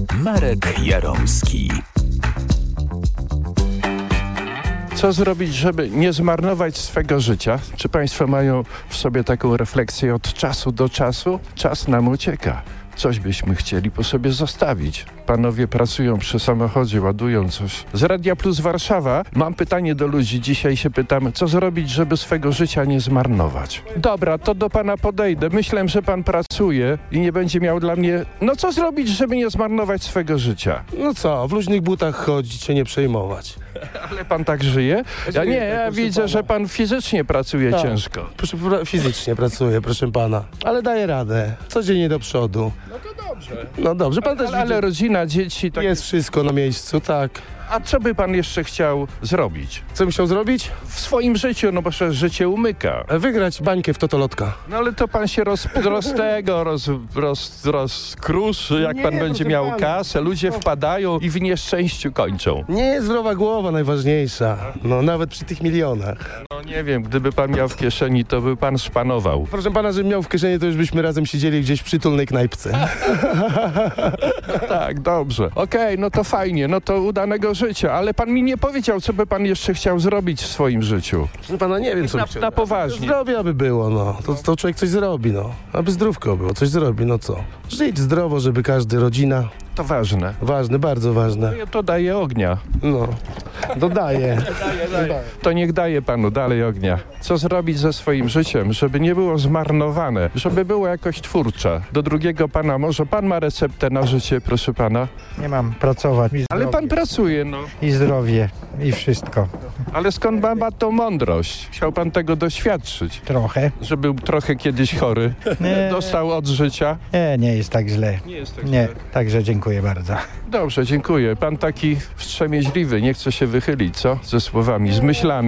Marek Jaromski. Co zrobić, żeby nie zmarnować swego życia? Czy państwo mają w sobie taką refleksję od czasu do czasu? Czas nam ucieka. Coś byśmy chcieli po sobie zostawić. Panowie pracują przy samochodzie, ładują coś. Z Radia Plus Warszawa mam pytanie do ludzi. Dzisiaj się pytamy, co zrobić, żeby swego życia nie zmarnować. Dobra, to do pana podejdę. Myślę, że pan pracuje i nie będzie miał dla mnie... No co zrobić, żeby nie zmarnować swego życia? No co, w luźnych butach chodzić, się nie przejmować. Ale pan tak żyje? Ja widzę, że pan fizycznie pracuje ciężko. Fizycznie pracuję, proszę pana. Ale daję radę. Codziennie do przodu. No to dobrze. No dobrze, pan też Ale rodzina, dzieci... Tak... Jest wszystko na miejscu, tak. A co by pan jeszcze chciał zrobić? Co bym chciał zrobić? W swoim życiu, no bo przecież życie umyka. Wygrać bańkę w totolotka. No ale to pan się rozkruszy, jak Nie, pan będzie proszę miał pana. kasę, ludzie wpadają i w nieszczęściu kończą. Nie jest zdrowa głowa najważniejsza. No nawet przy tych milionach. No nie wiem, gdyby pan miał w kieszeni, to by pan szpanował. Proszę pana, żebym miał w kieszeni, to już byśmy razem siedzieli gdzieś w przytulnej knajpce. Tak, dobrze. Okej, no to fajnie, no to udanego życia, ale pan mi nie powiedział, co by pan jeszcze chciał zrobić w swoim życiu. Proszę pana, nie wiem, co bym chciał. Na poważnie. Zdrowie aby było, no. To człowiek coś zrobi, no. Aby zdrówko było, coś zrobi, no co. Żyć zdrowo, żeby każdy, rodzina. To ważne. Ważne, bardzo ważne. To daje ognia. No. Dodaję. To niech daje panu dalej ognia. Co zrobić ze swoim życiem, żeby nie było zmarnowane, żeby było jakoś twórcze. Do drugiego pana, może pan ma receptę na życie, proszę pana? Nie mam pracować. Ale pan pracuje, no. I zdrowie, i wszystko. Ale skąd pan ma tą mądrość? Chciał pan tego doświadczyć, Trochę. że był trochę kiedyś chory, Nie. dostał od życia. Nie jest tak źle. Nie jest tak Nie, źle. także dziękuję bardzo. Dobrze, dziękuję. Pan taki wstrzemięźliwy, nie chce się wychylić, co? Ze słowami, z myślami.